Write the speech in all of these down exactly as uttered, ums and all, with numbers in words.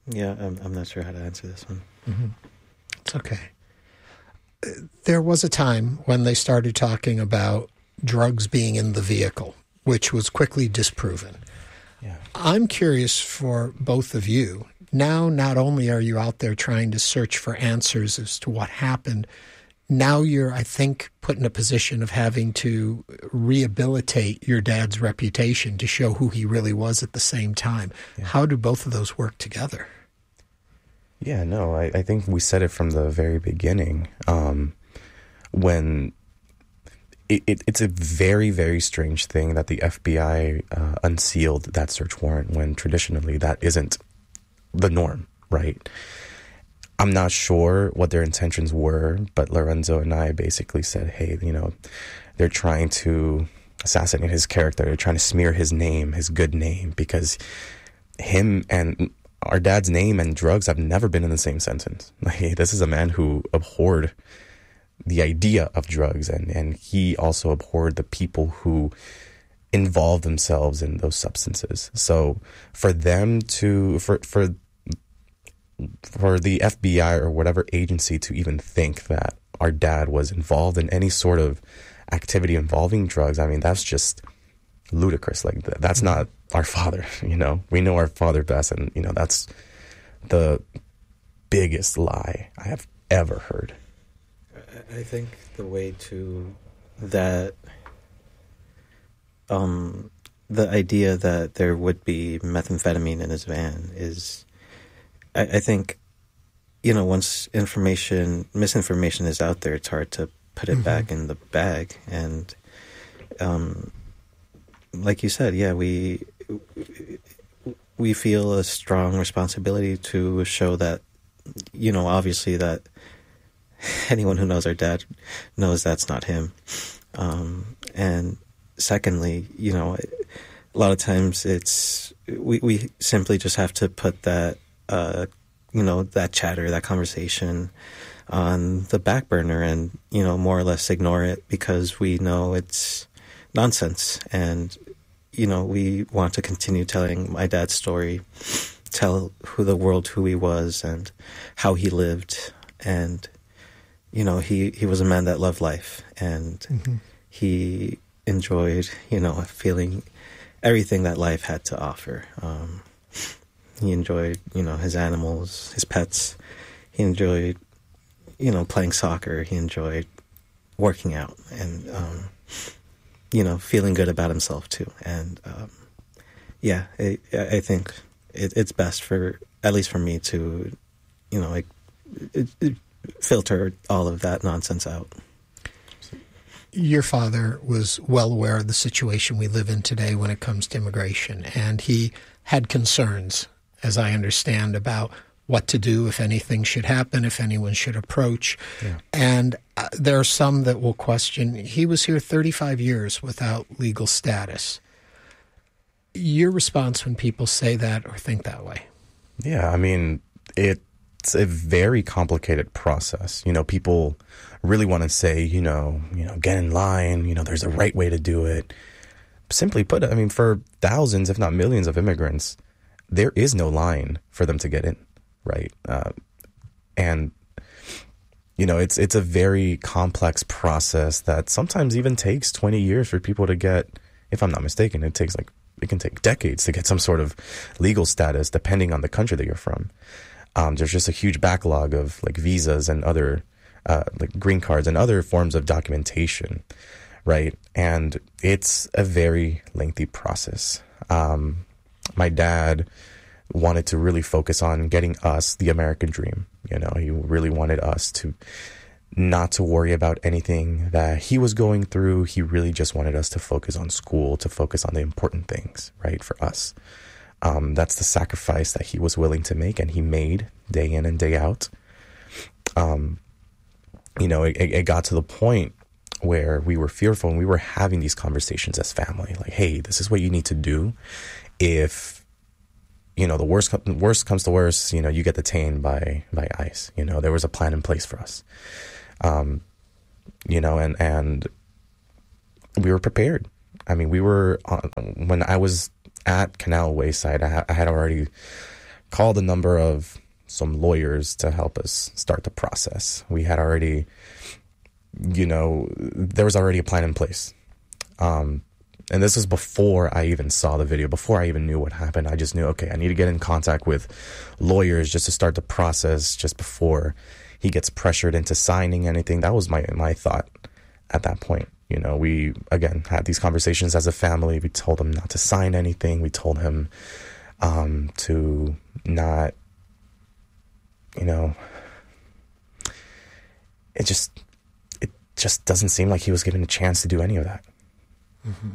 Yeah, I'm, I'm not sure how to answer this one. Mm-hmm. It's okay. There was a time when they started talking about drugs being in the vehicle, which was quickly disproven. Yeah. I'm curious for both of you. Now, not only are you out there trying to search for answers as to what happened, now you're, I think, put in a position of having to rehabilitate your dad's reputation to show who he really was at the same time. Yeah. How do both of those work together? Yeah, no, I, I think we said it from the very beginning. Um, when it, it, it's a very, very strange thing that the F B I uh, unsealed that search warrant when traditionally that isn't the norm, right? I'm not sure what their intentions were, but Lorenzo and I basically said, hey, you know, they're trying to assassinate his character. They're trying to smear his name, his good name, because him and our dad's name and drugs have never been in the same sentence. Like, this is a man who abhorred the idea of drugs, and, and he also abhorred the people who involve themselves in those substances. So for them to, for, for, for the F B I or whatever agency to even think that our dad was involved in any sort of activity involving drugs, I mean, that's just ludicrous. Like, that's not our father, you know. We know our father best, and, you know, that's the biggest lie I have ever heard. I think the way to that, um, the idea that there would be methamphetamine in his van is, I, I think, you know, once information, misinformation is out there, it's hard to put it mm-hmm. back in the bag. And, um, like you said, yeah, we we feel a strong responsibility to show that, you know, obviously that anyone who knows our dad knows that's not him. Um, and secondly, you know, a lot of times it's, we, we simply just have to put that, uh, you know, that chatter, that conversation on the back burner and, you know, more or less ignore it because we know it's nonsense. And, you know, we want to continue telling my dad's story, tell who the world, who he was and how he lived. And, you know, he, he was a man that loved life and mm-hmm. he enjoyed, you know, feeling everything that life had to offer. Um, he enjoyed, you know, his animals, his pets. He enjoyed, you know, playing soccer. He enjoyed working out and, um, you know, feeling good about himself too. And, um, yeah, it, I think it, it's best for, at least for me to, you know, like it, it, filter all of that nonsense out. Your father was well aware of the situation we live in today when it comes to immigration, and he had concerns, as I understand, about what to do if anything should happen, if anyone should approach. Yeah. And uh, there are some that will question, he was here thirty-five years without legal status. Your response when people say that or think that way? Yeah, I mean, it's a very complicated process. You know, people really want to say, you know, you know, get in line, you know, there's a right way to do it. Simply put, I mean, for thousands, if not millions of immigrants, there is no line for them to get in. Right. Uh, and, you know, it's it's a very complex process that sometimes even takes twenty years for people to get, if I'm not mistaken, it takes like, it can take decades to get some sort of legal status depending on the country that you're from. Um, there's just a huge backlog of like visas and other uh, like green cards and other forms of documentation. Right. And it's a very lengthy process. Um, my dad wanted to really focus on getting us the American dream. You know, he really wanted us to not to worry about anything that he was going through. He really just wanted us to focus on school, to focus on the important things, right, for us. Um, that's the sacrifice that he was willing to make, and he made day in and day out. Um, you know, it, it got to the point where we were fearful and we were having these conversations as family. Like, hey, this is what you need to do if, you know, the worst, worst comes to worst, you know, you get detained by, by ICE. You know, there was a plan in place for us. Um, you know, and, and we were prepared. I mean, we were, on, when I was at Canal Wayside, I, I had already called a number of some lawyers to help us start the process. We had already, you know, there was already a plan in place. Um, and this was before I even saw the video, before I even knew what happened. I just knew, okay, I need to get in contact with lawyers just to start the process just before he gets pressured into signing anything. That was my, my thought at that point. You know, we, again, had these conversations as a family. We told him not to sign anything. We told him um, to not, you know, it just, it just doesn't seem like he was given a chance to do any of that. Mm-hmm.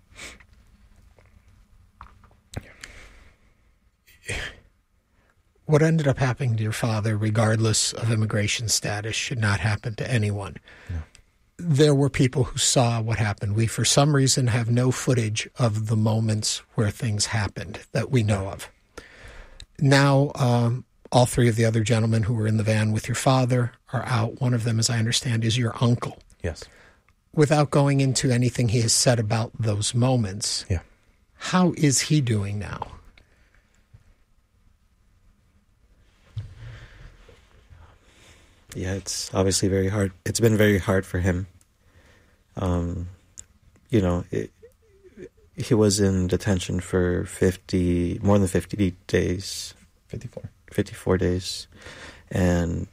What ended up happening to your father, regardless of immigration status, should not happen to anyone. No. There were people who saw what happened. We, for some reason, have no footage of the moments where things happened that we know of. Now, um, all three of the other gentlemen who were in the van with your father are out. One of them, as I understand, is your uncle. Yes. Without going into anything he has said about those moments, yeah. How is he doing now? Yeah, it's obviously very hard. It's been very hard for him. Um, you know, it, he was in detention for fifty, more than fifty days. fifty-four. fifty-four days. And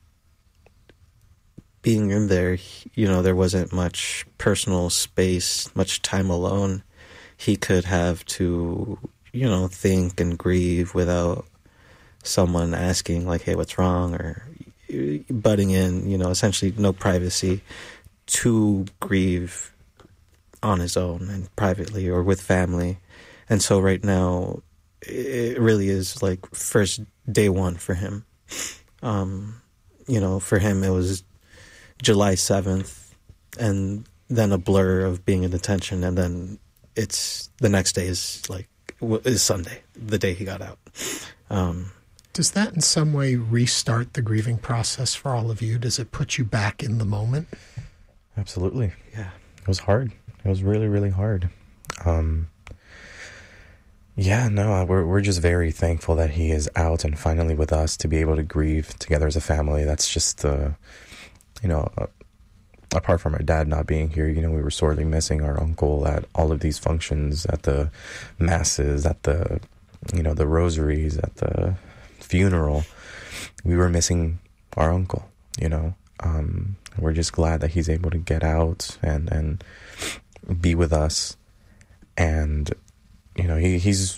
being in there, you know, there wasn't much personal space, much time alone. He could have to, you know, think and grieve without someone asking, like, hey, what's wrong? Or butting in, you know, essentially no privacy to grieve on his own and privately or with family. And so right now, it really is like first day one for him. Um, you know, for him, it was July seventh and then a blur of being in detention. And then it's the next day is like, is Sunday, the day he got out. Um, Does that in some way restart the grieving process for all of you? Does it put you back in the moment? Absolutely. Yeah. It was hard. It was really, really hard. Um, yeah, no, we're we're just very thankful that he is out and finally with us to be able to grieve together as a family. That's just, uh, you know, uh, apart from our dad not being here, you know, we were sorely missing our uncle at all of these functions, at the masses, at the, you know, the rosaries, at the funeral. We were missing our uncle, you know. Um, we're just glad that he's able to get out and, and be with us. And, you know, he, he's,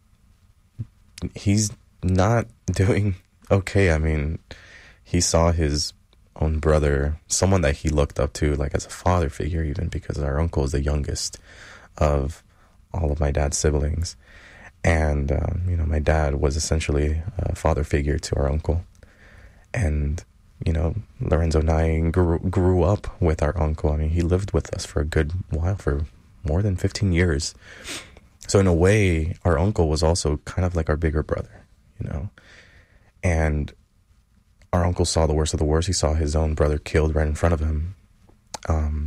he's not doing okay. I mean, he saw his own brother, someone that he looked up to, like as a father figure, even because our uncle is the youngest of all of my dad's siblings. And, um, you know, my dad was essentially a father figure to our uncle. And, you know, Lorenzo and I grew, grew up with our uncle. I mean, he lived with us for a good while, for more than fifteen years. So in a way, our uncle was also kind of like our bigger brother, you know. And our uncle saw the worst of the worst. He saw his own brother killed right in front of him. Um,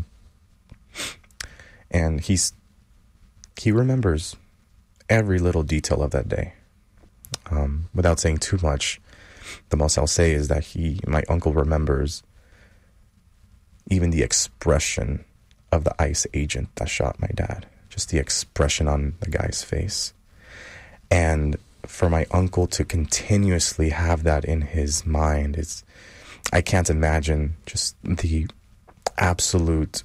and he's, he remembers every little detail of that day. Um, without saying too much, the most I'll say is that he, my uncle remembers even the expression of the ICE agent that shot my dad. Just the expression on the guy's face. And for my uncle to continuously have that in his mind, it's, I can't imagine just the absolute,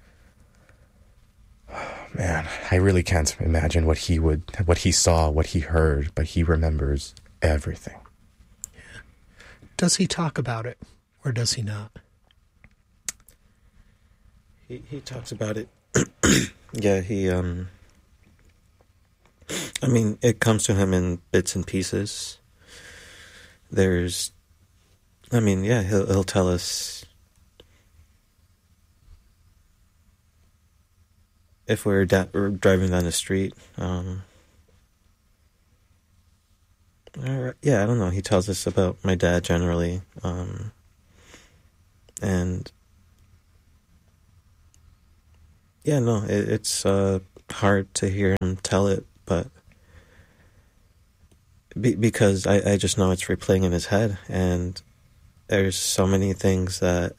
man, I really can't imagine what he would, what he saw, what he heard, but he remembers everything. Does he talk about it, or does he not? He he talks about it. Yeah, he, um, I mean, it comes to him in bits and pieces. There's, I mean, yeah, he'll, he'll tell us if we're, da- we're driving down the street. Um, or, yeah, I don't know. He tells us about my dad generally. Um, and yeah, no, it, it's uh, hard to hear him tell it, but be, because I, I just know it's replaying in his head, and there's so many things that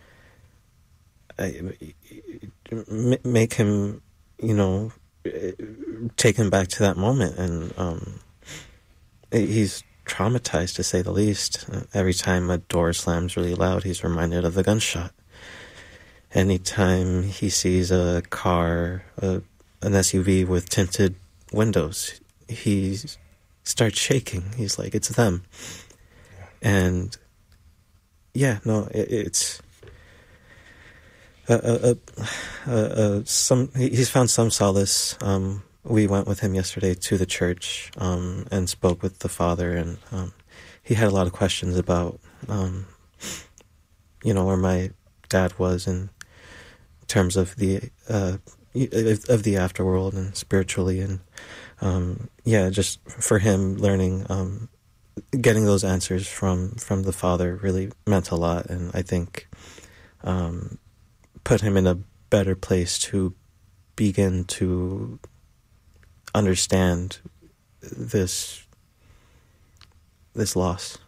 I, make him, you know, take him back to that moment, and um, he's traumatized, to say the least. Every time a door slams really loud, he's reminded of the gunshot. Anytime he sees a car, a, an S U V with tinted windows, he starts shaking. He's like, it's them. And yeah, no, it, it's uh, uh, uh, uh, some. He's found some solace. Um, we went with him yesterday to the church um, and spoke with the father, and um, he had a lot of questions about, um, you know, where my dad was in terms of the uh, of the afterworld and spiritually, and um, yeah, just for him learning, um, getting those answers from from the father really meant a lot, and I think um, put him in a better place to begin to understand this this loss.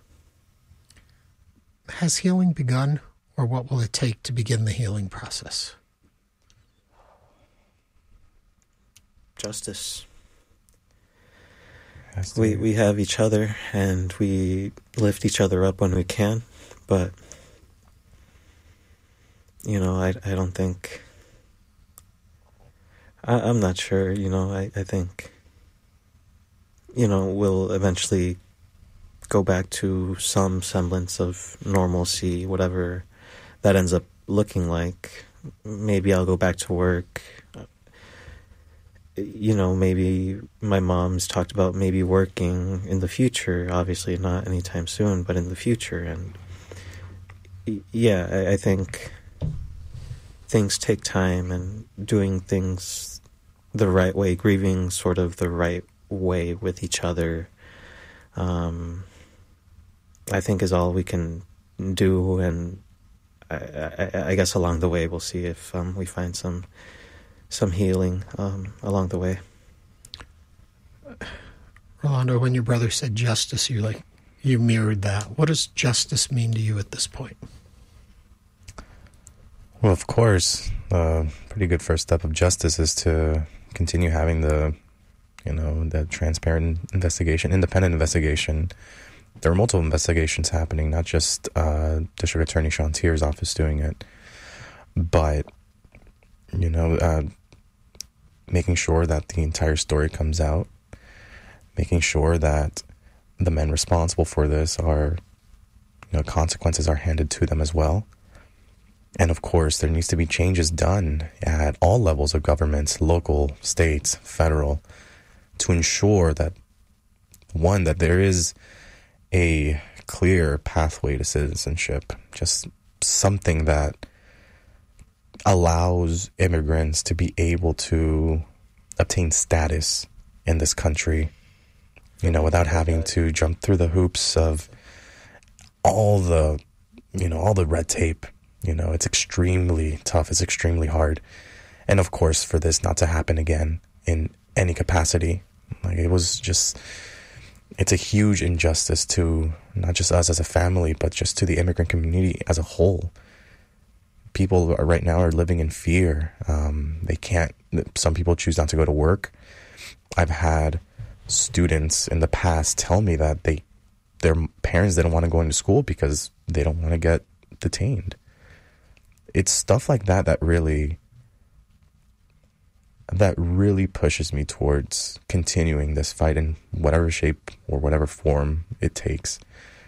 Has healing begun, or what will it take to begin the healing process? Justice. We we have each other, and we lift each other up when we can, but you know, I I don't think I, I'm not sure, you know, I, I think you know, we'll eventually go back to some semblance of normalcy, whatever that ends up looking like. Maybe I'll go back to work. You know, maybe my mom's talked about maybe working in the future, obviously not anytime soon, but in the future. And yeah, I, I think things take time, and doing things the right way, grieving sort of the right way with each other, um, I think is all we can do. And I, I, I guess along the way we'll see if um, we find some some healing um, along the way. Rolando, when your brother said justice, you like you mirrored that. What does justice mean to you at this point? Well, of course, a uh, pretty good first step of justice is to continue having the, you know, the transparent investigation, independent investigation. There are multiple investigations happening, not just uh, District Attorney Sean Tier's office doing it, but, you know, uh, making sure that the entire story comes out, making sure that the men responsible for this are, you know, consequences are handed to them as well. And of course, there needs to be changes done at all levels of governments, local, states, federal, to ensure that, one, that there is a clear pathway to citizenship, just something that allows immigrants to be able to obtain status in this country, you know, without having to jump through the hoops of all the, you know, all the red tape. You know, it's extremely tough. It's extremely hard. And of course, for this not to happen again in any capacity, like it was just, it's a huge injustice to not just us as a family, but just to the immigrant community as a whole. People are, right now are living in fear. Um, they can't, some people choose not to go to work. I've had students in the past tell me that they, their parents didn't want to go into school because they don't want to get detained. It's stuff like that that really, that really pushes me towards continuing this fight in whatever shape or whatever form it takes.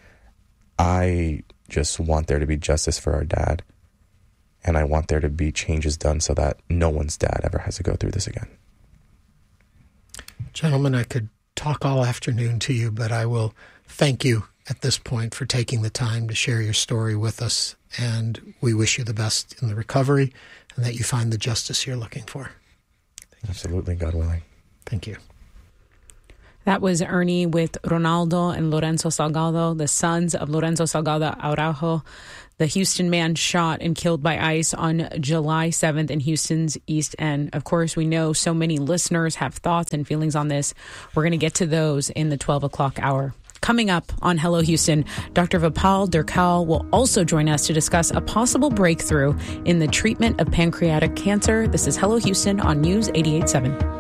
I just want there to be justice for our dad. And I want there to be changes done so that no one's dad ever has to go through this again. Gentlemen, I could talk all afternoon to you, but I will thank you at this point for taking the time to share your story with us. And we wish you the best in the recovery and that you find the justice you're looking for. Absolutely, God willing. Thank you. That was Ernie with Ronaldo and Lorenzo Salgado, the sons of Lorenzo Salgado Araujo, the Houston man shot and killed by ICE on July seventh in Houston's East End. Of course, we know so many listeners have thoughts and feelings on this. We're going to get to those in the twelve o'clock hour. Coming up on Hello Houston, Doctor Vipal Durkal will also join us to discuss a possible breakthrough in the treatment of pancreatic cancer. This is Hello Houston on News eighty-eight point seven.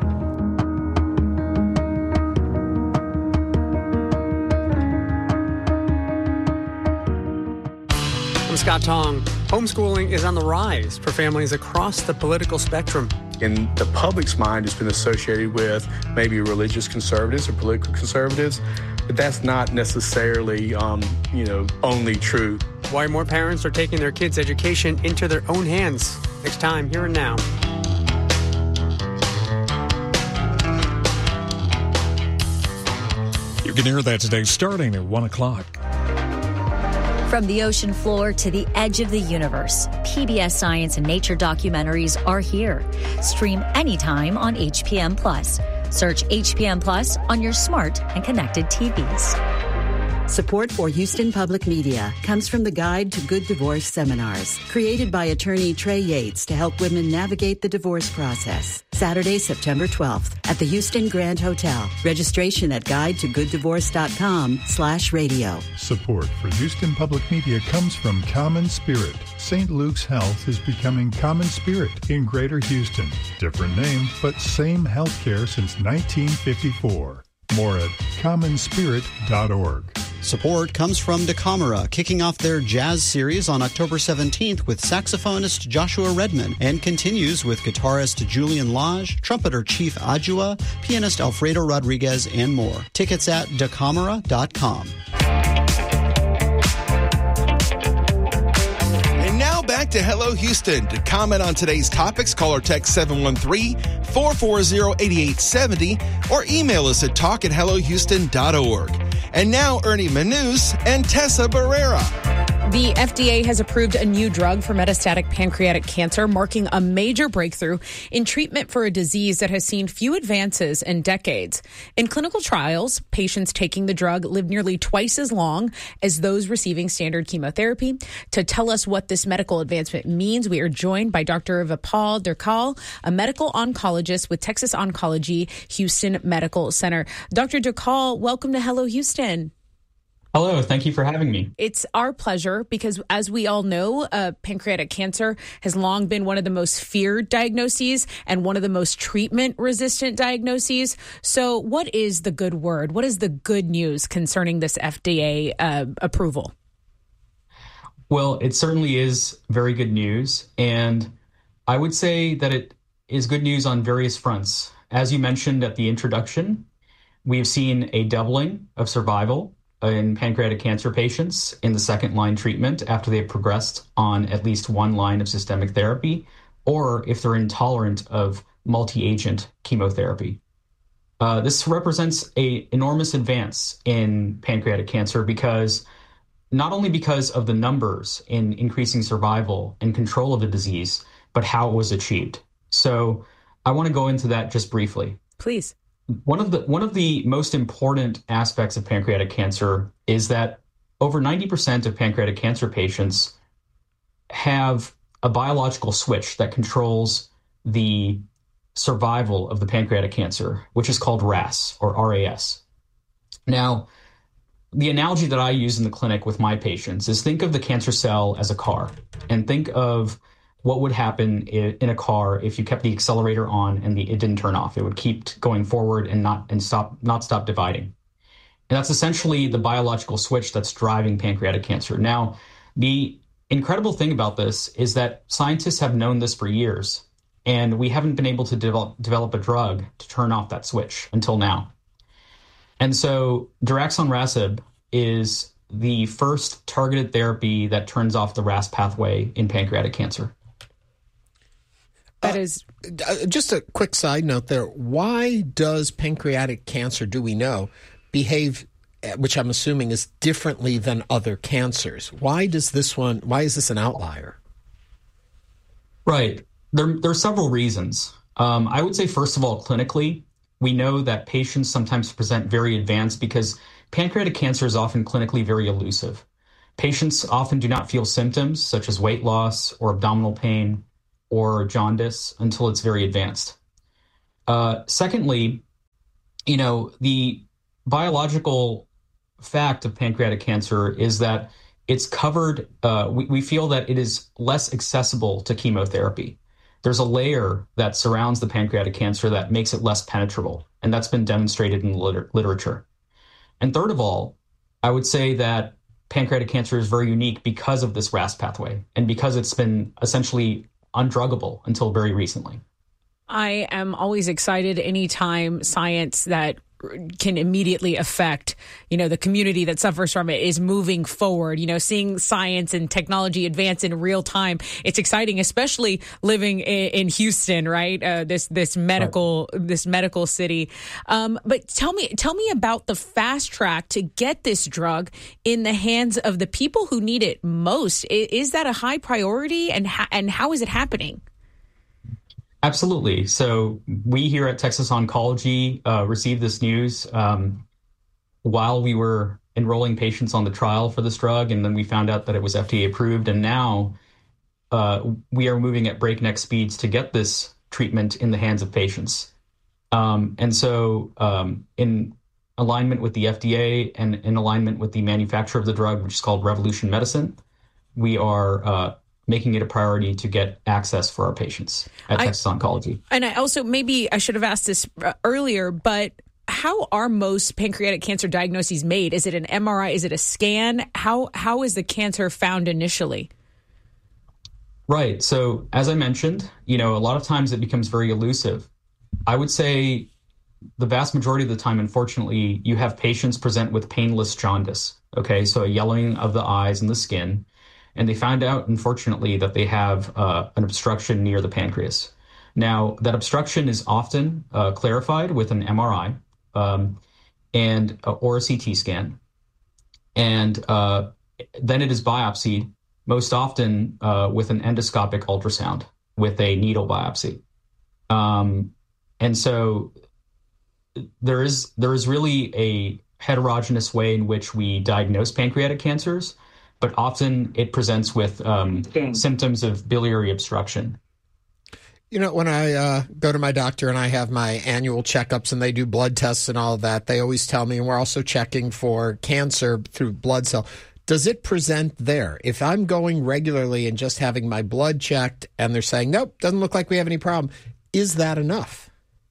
I'm Scott Tong. Homeschooling is on the rise for families across the political spectrum. In the public's mind, it's been associated with maybe religious conservatives or political conservatives, but that's not necessarily, um, you know, only true. Why more parents are taking their kids' education into their own hands. Next time, Here and Now. You can hear that today starting at one o'clock. From the ocean floor to the edge of the universe, P B S Science and Nature documentaries are here. Stream anytime on H P M Plus. Search H P M Plus on your smart and connected T Vs. Support for Houston Public Media comes from the Guide to Good Divorce Seminars, created by attorney Trey Yates to help women navigate the divorce process. Saturday, September twelfth at the Houston Grand Hotel. Registration at guidetogooddivorce.com slash radio. Support for Houston Public Media comes from Common Spirit. Saint Luke's Health is becoming Common Spirit in Greater Houston. Different name, but same healthcare since nineteen fifty-four. More at common spirit dot org. Support comes from DeCamera, kicking off their jazz series on October seventeenth with saxophonist Joshua Redman, and continues with guitarist Julian Lage, trumpeter Chief Adjua, pianist Alfredo Rodriguez, and more. Tickets at decamera dot com. And now back to Hello Houston. To comment on today's topics, call or text seven one three, four four zero, eight eight seven zero or email us at talk at hello houston dot org. And now, Ernie Manous and Tessa Barrera. The F D A has approved a new drug for metastatic pancreatic cancer, marking a major breakthrough in treatment for a disease that has seen few advances in decades. In clinical trials, patients taking the drug live nearly twice as long as those receiving standard chemotherapy. To tell us what this medical advancement means, we are joined by Doctor Vipal Durkal, a medical oncologist with Texas Oncology Houston Medical Center. Doctor Durkal, welcome to Hello Houston. Hello, thank you for having me. It's our pleasure because, as we all know, uh, pancreatic cancer has long been one of the most feared diagnoses and one of the most treatment-resistant diagnoses. So what is the good word? What is the good news concerning this F D A uh, approval? Well, it certainly is very good news, and I would say that it is good news on various fronts. As you mentioned at the introduction, we've seen a doubling of survival in pancreatic cancer patients in the second line treatment after they've progressed on at least one line of systemic therapy, or if they're intolerant of multi-agent chemotherapy. Uh, this represents an enormous advance in pancreatic cancer because not only because of the numbers in increasing survival and control of the disease, but how it was achieved. So I want to go into that just briefly. Please. One of the one of the most important aspects of pancreatic cancer is that over ninety percent of pancreatic cancer patients have a biological switch that controls the survival of the pancreatic cancer, which is called R A S or R A S. Now, the analogy that I use in the clinic with my patients is think of the cancer cell as a car, and think of what would happen in a car if you kept the accelerator on and the, it didn't turn off. It would keep going forward and not and stop not stop dividing. And that's essentially the biological switch that's driving pancreatic cancer. Now, the incredible thing about this is that scientists have known this for years, and we haven't been able to develop, develop a drug to turn off that switch until now. And so daraxonrasib is the first targeted therapy that turns off the R A S pathway in pancreatic cancer. That is uh, just a quick side note there. Why does pancreatic cancer, do we know, behave, which I'm assuming is differently than other cancers? Why does this one, why is this an outlier? Right. There, there are several reasons. Um, I would say, first of all, clinically, we know that patients sometimes present very advanced because pancreatic cancer is often clinically very elusive. Patients often do not feel symptoms such as weight loss or abdominal pain or jaundice until it's very advanced. Uh, secondly, you know, the biological fact of pancreatic cancer is that it's covered, uh, we, we feel that it is less accessible to chemotherapy. There's a layer that surrounds the pancreatic cancer that makes it less penetrable, and that's been demonstrated in the liter- literature. And third of all, I would say that pancreatic cancer is very unique because of this R A S pathway and because it's been essentially undruggable until very recently. I am always excited anytime science that can immediately affect, you know, the community that suffers from it is moving forward. You know, seeing science and technology advance in real time, it's exciting, especially living in, in Houston, right? Uh, this this medical right. this medical city. Um, but tell me tell me about the fast track to get this drug in the hands of the people who need it most. Is, is that a high priority, and ha- and how is it happening? Absolutely. So we here at Texas Oncology uh, received this news um, while we were enrolling patients on the trial for this drug, and then we found out that it was F D A approved, and now uh, we are moving at breakneck speeds to get this treatment in the hands of patients. Um, and so um, in alignment with the F D A and in alignment with the manufacturer of the drug, which is called Revolution Medicine, we are uh, making it a priority to get access for our patients at I, Texas Oncology. And I also, maybe I should have asked this earlier, but how are most pancreatic cancer diagnoses made? Is it an M R I? Is it a scan? How How is the cancer found initially? Right. So as I mentioned, you know, a lot of times it becomes very elusive. I would say the vast majority of the time, unfortunately, you have patients present with painless jaundice. Okay, so a yellowing of the eyes and the skin. And they found out, unfortunately, that they have uh, an obstruction near the pancreas. Now, that obstruction is often uh, clarified with an M R I um, and uh, or a C T scan. And uh, then it is biopsied, most often uh, with an endoscopic ultrasound with a needle biopsy. Um, and so there is there is really a heterogeneous way in which we diagnose pancreatic cancers, but often it presents with um, symptoms of biliary obstruction. You know, when I uh, go to my doctor and I have my annual checkups and they do blood tests and all of that, they always tell me, and we're also checking for cancer through blood cell. Does it present there? If I'm going regularly and just having my blood checked and they're saying, nope, doesn't look like we have any problem, is that enough?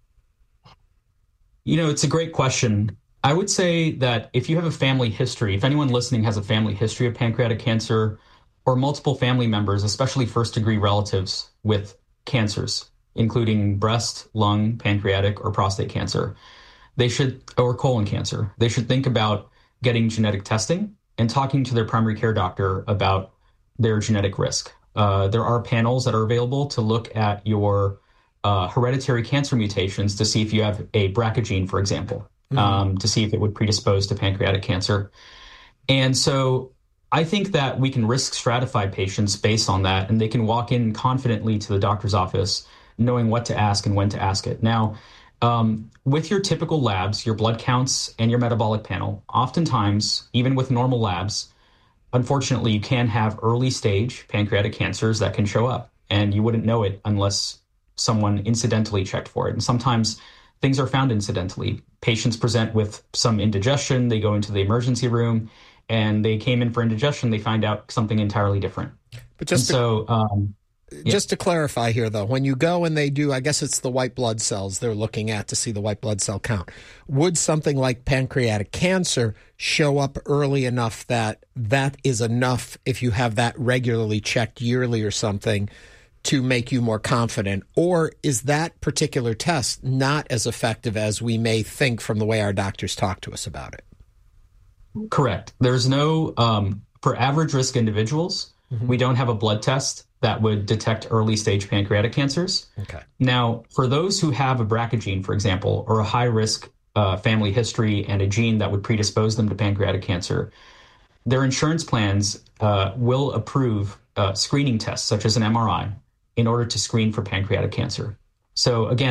You know, it's a great question. I would say that if you have a family history, if anyone listening has a family history of pancreatic cancer or multiple family members, especially first-degree relatives with cancers, including breast, lung, pancreatic, or prostate cancer, they should, or colon cancer, they should think about getting genetic testing and talking to their primary care doctor about their genetic risk. Uh, there are panels that are available to look at your uh, hereditary cancer mutations to see if you have a B R C A gene, for example. Mm-hmm. Um, to see if it would predispose to pancreatic cancer. And so I think that we can risk stratify patients based on that, and they can walk in confidently to the doctor's office knowing what to ask and when to ask it. Now, um, with your typical labs, your blood counts and your metabolic panel, oftentimes, even with normal labs, unfortunately, you can have early stage pancreatic cancers that can show up, and you wouldn't know it unless someone incidentally checked for it. And sometimes things are found incidentally. Patients present with some indigestion. They go into the emergency room, and they came in for indigestion. They find out something entirely different. But just to, so, um, yeah. just to clarify here, though, when you go and they do, I guess it's the white blood cells they're looking at to see the white blood cell count. Would something like pancreatic cancer show up early enough that that is enough if you have that regularly checked yearly or something to make you more confident? Or is that particular test not as effective as we may think from the way our doctors talk to us about it? Correct. There's no, um, for average risk individuals, mm-hmm. we don't have a blood test that would detect early stage pancreatic cancers. Okay. Now, for those who have a B R C A gene, for example, or a high risk uh, family history and a gene that would predispose them to pancreatic cancer, their insurance plans uh, will approve uh, screening tests such as an M R I in order to screen for pancreatic cancer. So again,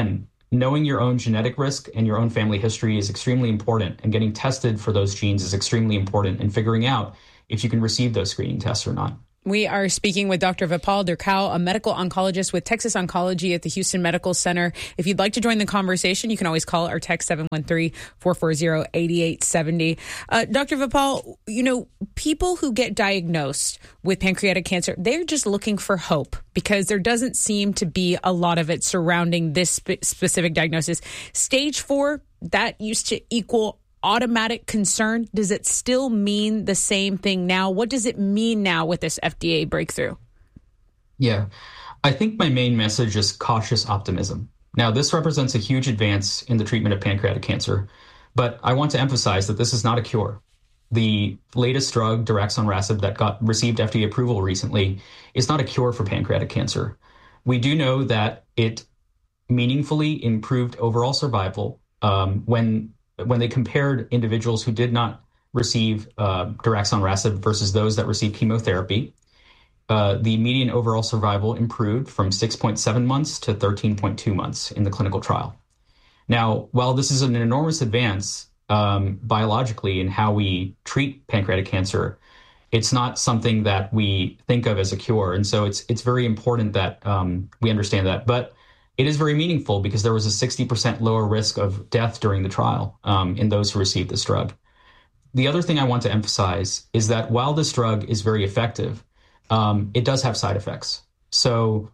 knowing your own genetic risk and your own family history is extremely important, and getting tested for those genes is extremely important, and figuring out if you can receive those screening tests or not. We are speaking with Doctor Vipal Durkal, a medical oncologist with Texas Oncology at the Houston Medical Center. If you'd like to join the conversation, you can always call or text seven one three, four four zero, eight eight seven zero. Uh, Doctor Vipal, you know, people who get diagnosed with pancreatic cancer, they're just looking for hope because there doesn't seem to be a lot of it surrounding this spe- specific diagnosis. Stage four, that used to equal automatic concern. Does it still mean the same thing now? What does it mean now with this F D A breakthrough? Yeah, I think my main message is cautious optimism. Now, this represents a huge advance in the treatment of pancreatic cancer, but I want to emphasize that this is not a cure. The latest drug, daraxonrasib, that got received F D A approval recently, is not a cure for pancreatic cancer. We do know that it meaningfully improved overall survival um, when when they compared individuals who did not receive uh, daraxonrasib versus those that received chemotherapy. Uh, the median overall survival improved from six point seven months to thirteen point two months in the clinical trial. Now, while this is an enormous advance um, biologically in how we treat pancreatic cancer, it's not something that we think of as a cure. And so it's it's very important that um, we understand that. But it is very meaningful because there was a sixty percent lower risk of death during the trial um, in those who received this drug. The other thing I want to emphasize is that while this drug is very effective, um, it does have side effects. So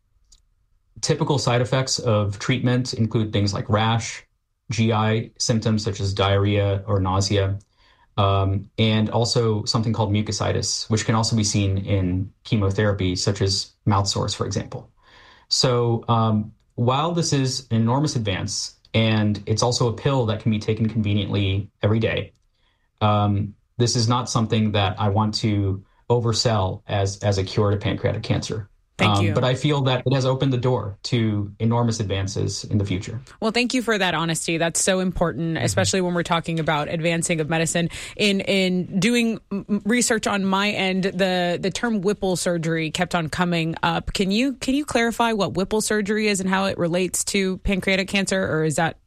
typical side effects of treatment include things like rash, G I symptoms such as diarrhea or nausea, um, and also something called mucositis, which can also be seen in chemotherapy, such as mouth sores, for example. So um, while this is an enormous advance, and it's also a pill that can be taken conveniently every day, um, this is not something that I want to oversell as, as a cure to pancreatic cancer. Thank you. Um, but I feel that it has opened the door to enormous advances in the future. Well, thank you for that honesty. That's so important, especially when we're talking about advancing of medicine. In in doing research on my end, the the term Whipple surgery kept on coming up. Can you can you clarify what Whipple surgery is and how it relates to pancreatic cancer, or is that?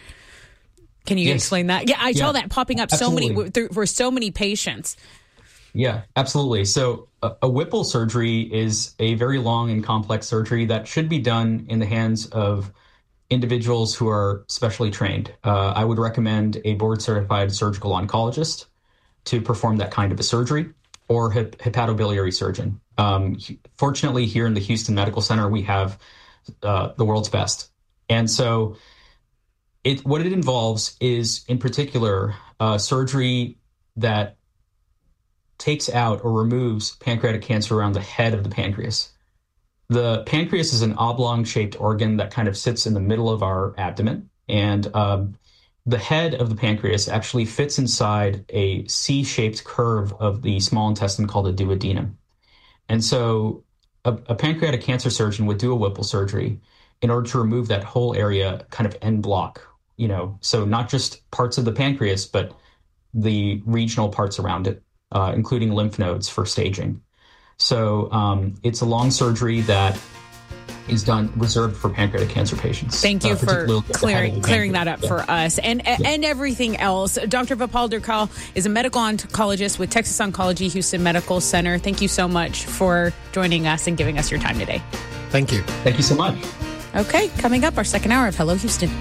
Can you yes. explain that? Yeah, I yeah. saw that popping up Absolutely. so many for so many patients. Yeah, absolutely. So a, a Whipple surgery is a very long and complex surgery that should be done in the hands of individuals who are specially trained. Uh, I would recommend a board-certified surgical oncologist to perform that kind of a surgery, or hep- hepatobiliary surgeon. Um, fortunately, here in the Houston Medical Center, we have uh, the world's best. And so it what it involves is, in particular, uh, surgery that takes out or removes pancreatic cancer around the head of the pancreas. The pancreas is an oblong-shaped organ that kind of sits in the middle of our abdomen, and um, the head of the pancreas actually fits inside a C-shaped curve of the small intestine called the duodenum. And so a, a pancreatic cancer surgeon would do a Whipple surgery in order to remove that whole area kind of en bloc, you know, so not just parts of the pancreas, but the regional parts around it. Uh, including lymph nodes for staging. So um, it's a long surgery that is done reserved for pancreatic cancer patients. Thank you uh, for clearing clearing that up yeah. for us and yeah. and everything else. Doctor Vipal Durkal is a medical oncologist with Texas Oncology Houston Medical Center. Thank you so much for joining us and giving us your time today. Thank you. Thank you so much. Okay, coming up, our second hour of Hello Houston.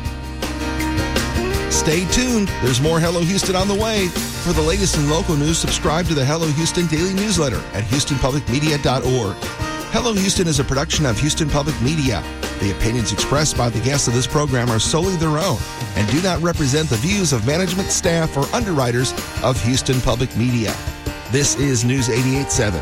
Stay tuned. There's more Hello Houston on the way. For the latest in local news, subscribe to the Hello Houston daily newsletter at houston public media dot org. Hello Houston is a production of Houston Public Media. The opinions expressed by the guests of this program are solely their own and do not represent the views of management, staff, or underwriters of Houston Public Media. This is News eighty-eight point seven.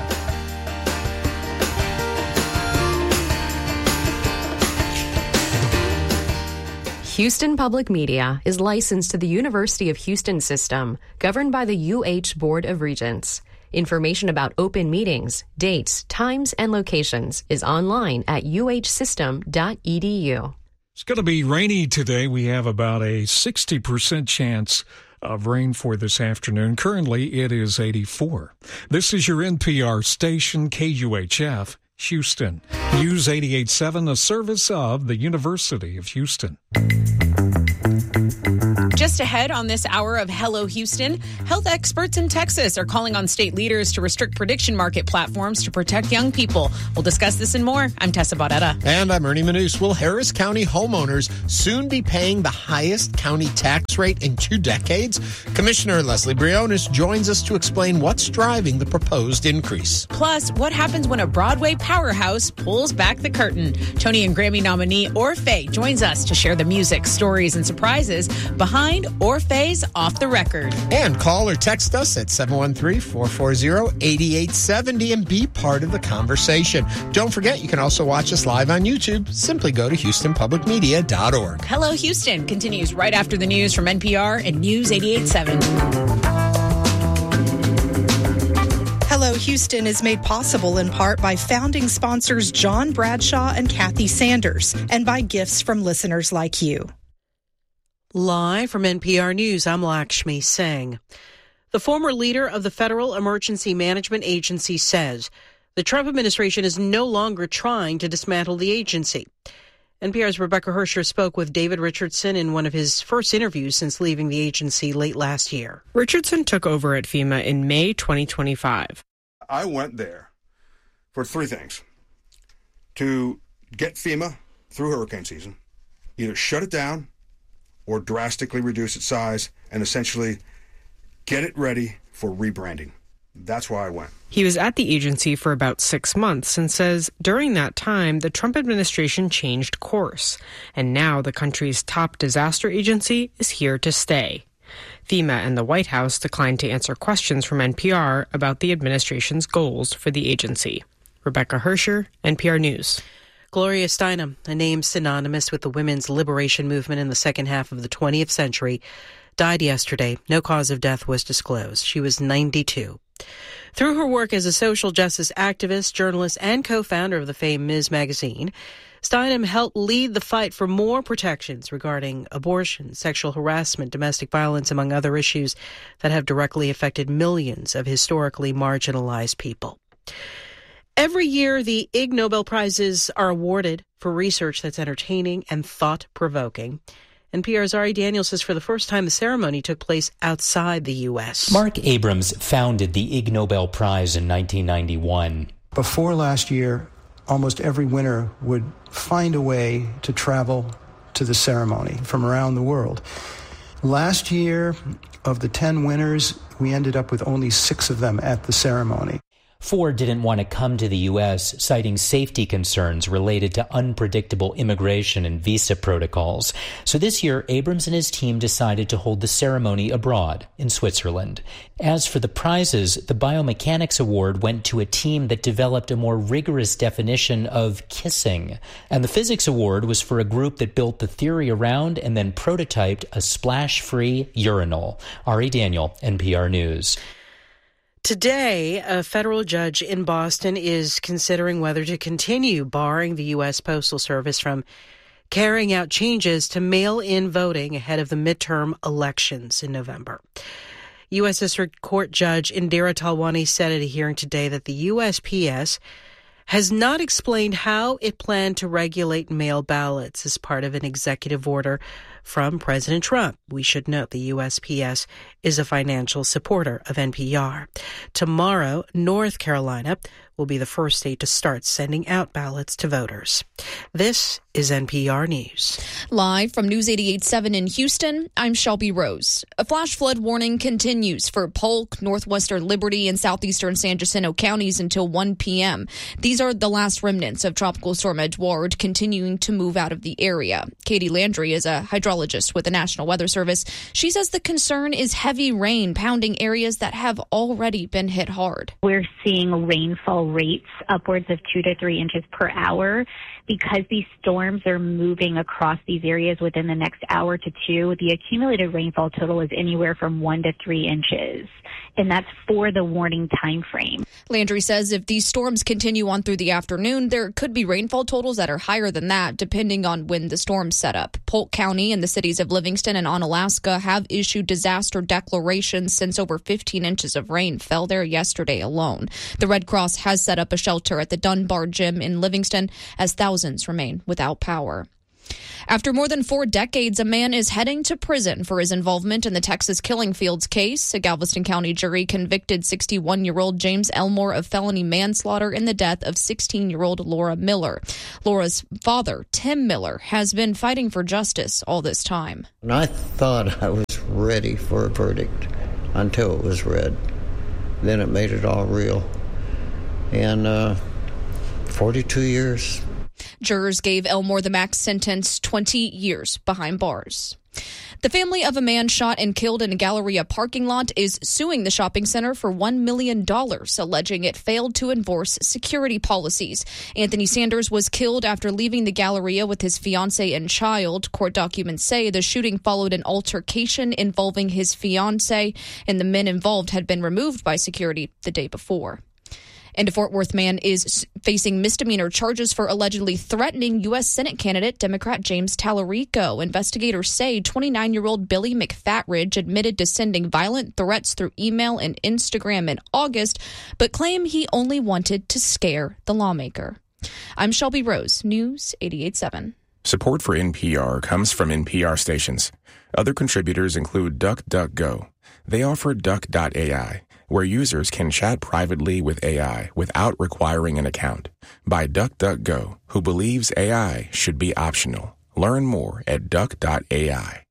Houston Public Media is licensed to the University of Houston system, governed by the U H Board of Regents. Information about open meetings, dates, times, and locations is online at u h system dot e d u. It's going to be rainy today. We have about a sixty percent chance of rain for this afternoon. Currently, it is eighty-four. This is your N P R station, K U H F, Houston. News eighty-eight point seven, a service of the University of Houston. Just ahead on this hour of Hello Houston, health experts in Texas are calling on state leaders to restrict prediction market platforms to protect young people. We'll discuss this and more. I'm Tessa Baudetta. And I'm Ernie Manous. Will Harris County homeowners soon be paying the highest county tax rate in two decades? Commissioner Leslie Briones joins us to explain what's driving the proposed increase. Plus, what happens when a Broadway powerhouse pulls back the curtain? Tony and Grammy nominee Orfeh joins us to share the music, stories, and surprises behind Orfeh's Off the Record. And call or text us at seven one three, four four zero, eight eight seven zero and be part of the conversation. Don't forget, you can also watch us live on YouTube. Simply go to houston public media dot org. Hello Houston continues right after the news from N P R and News eighty-eight point seven. Hello Houston is made possible in part by founding sponsors John Bradshaw and Kathy Sanders and by gifts from listeners like you. Live from N P R News, I'm Lakshmi Singh. The former leader of the Federal Emergency Management Agency says the Trump administration is no longer trying to dismantle the agency. N P R's Rebecca Hersher spoke with David Richardson in one of his first interviews since leaving the agency late last year. Richardson took over at FEMA in May twenty twenty-five. I went there for three things. To get FEMA through hurricane season, either shut it down or drastically reduce its size and essentially get it ready for rebranding. That's why I went. He was at the agency for about six months and says during that time, the Trump administration changed course. And now the country's top disaster agency is here to stay. FEMA and the White House declined to answer questions from N P R about the administration's goals for the agency. Rebecca Hersher, N P R News. Gloria Steinem, a name synonymous with the women's liberation movement in the second half of the twentieth century, died yesterday. No cause of death was disclosed. She was ninety-two. Through her work as a social justice activist, journalist, and co-founder of the famed Miz Magazine, Steinem helped lead the fight for more protections regarding abortion, sexual harassment, domestic violence, among other issues that have directly affected millions of historically marginalized people. Every year, the Ig Nobel Prizes are awarded for research that's entertaining and thought-provoking. N P R's Ari Daniel says for the first time the ceremony took place outside the U S. Mark Abrams founded the Ig Nobel Prize in nineteen ninety-one. Before last year, almost every winner would find a way to travel to the ceremony from around the world. Last year, of the ten winners, we ended up with only six of them at the ceremony. Four didn't want to come to the U S, citing safety concerns related to unpredictable immigration and visa protocols. So this year, Abrams and his team decided to hold the ceremony abroad in Switzerland. As for the prizes, the Biomechanics Award went to a team that developed a more rigorous definition of kissing. And the Physics Award was for a group that built the theory around and then prototyped a splash-free urinal. Ari Daniel, N P R News. Today, a federal judge in Boston is considering whether to continue barring the U S Postal Service from carrying out changes to mail-in voting ahead of the midterm elections in November. U S District Court Judge Indira Talwani said at a hearing today that the U S P S has not explained how it planned to regulate mail ballots as part of an executive order from President Trump. We should note the U S P S is a financial supporter of N P R. Tomorrow, North Carolina will be the first state to start sending out ballots to voters. This is N P R News. Live from News eighty-eight point seven in Houston, I'm Shelby Rose. A flash flood warning continues for Polk, northwestern Liberty, and southeastern San Jacinto counties until one p.m. These are the last remnants of Tropical Storm Edouard continuing to move out of the area. Katie Landry is a hydrologist with the National Weather Service. She says the concern is heavy rain pounding areas that have already been hit hard. We're seeing rainfall rates upwards of two to three inches per hour. Because these storms are moving across these areas within the next hour to two, the accumulated rainfall total is anywhere from one to three inches. and that's for the warning time frame. Landry says if these storms continue on through the afternoon, there could be rainfall totals that are higher than that, depending on when the storms set up. Polk County and the cities of Livingston and Onalaska have issued disaster declarations since over fifteen inches of rain fell there yesterday alone. The Red Cross has set up a shelter at the Dunbar Gym in Livingston as thousands remain without power. After more than four decades, a man is heading to prison for his involvement in the Texas Killing Fields case. A Galveston County jury convicted sixty-one-year-old James Elmore of felony manslaughter in the death of sixteen-year-old Laura Miller. Laura's father, Tim Miller, has been fighting for justice all this time. And I thought I was ready for a verdict until it was read. Then it made it all real. And uh, forty-two years. Jurors gave Elmore the max sentence, twenty years behind bars. The family of a man shot and killed in a Galleria parking lot is suing the shopping center for one million dollars, alleging it failed to enforce security policies. Anthony Sanders was killed after leaving the Galleria with his fiancée and child. Court documents say the shooting followed an altercation involving his fiancée, and the men involved had been removed by security the day before. And a Fort Worth man is facing misdemeanor charges for allegedly threatening U S Senate candidate Democrat James Tallarico. Investigators say twenty-nine-year-old Billy McFatridge admitted to sending violent threats through email and Instagram in August, but claim he only wanted to scare the lawmaker. I'm Shelby Rose, News eighty-eight point seven. Support for N P R comes from N P R stations. Other contributors include DuckDuckGo. They offer Duck dot A I, where users can chat privately with A I without requiring an account. By DuckDuckGo, who believes A I should be optional. Learn more at Duck dot A I.